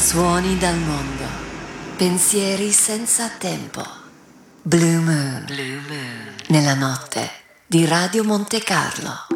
Suoni dal mondo, pensieri senza tempo. Blue Moon, nella notte di Radio Monte Carlo.